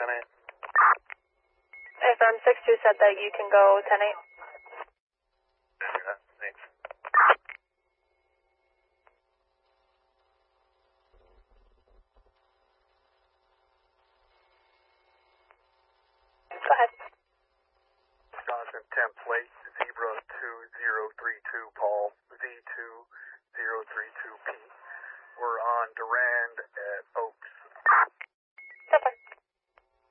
10-8. Affirm 6-2 said that you can go 10-8. Thanks. Go ahead. Wisconsin template, Zebra 2032, Paul.